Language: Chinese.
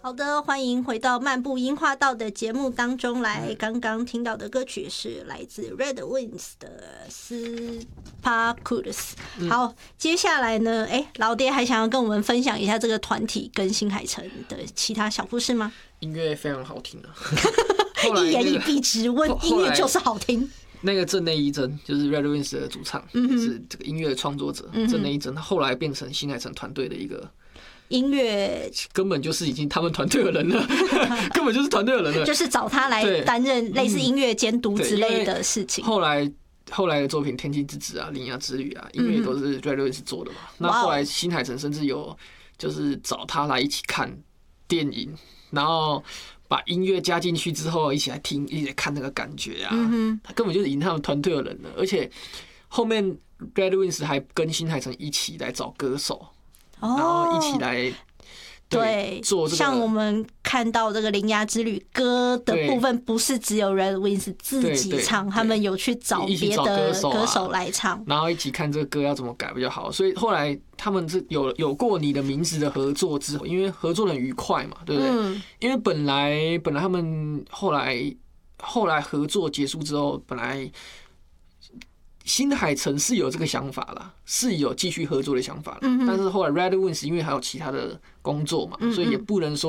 好的，欢迎回到漫步樱花道的节目当中来。刚刚听到的歌曲是来自 Red Wings 的 Sparkles。好，接下来呢，老爹还想要跟我们分享一下这个团体跟新海诚的其他小故事吗？ 音乐非常好听的， 一言以蔽之，问音乐就是好听。 那个正内一真就是 Red Wings 的主唱，是这个音乐创作者正内一真，他后来变成新海诚团队的一个。 音乐根本就是已经他们团队的人了，根本就是团队的人了， 就是找他来担任类似音乐监督之类的事情。 后来的作品《天气之子》啊，《铃芽之旅》啊，音乐都是 Red Wings 做的嘛。那后来新海诚甚至有就是找他来一起看电影，然后把音乐加进去之后，一起来听，一起来看那个感觉啊。他根本就是已经他们团队的人了，而且后面 Red Wings 还跟新海诚一起来找歌手。然后一起来对做这个， 像我们看到这个《铃芽之旅》歌的部分，不是只有 Red Wings 自己唱，他们有去找别的歌手来唱， 然后一起看这个歌要怎么改比较好。所以后来他们是有过你的名字的合作之后，因为合作得很愉快嘛，对不对？因为本来他们后来合作结束之后，本来。新海诚是有这个想法啦，是有继续合作的想法啦，但是后来 Red Wings 因为还有其他的工作嘛，所以也不能说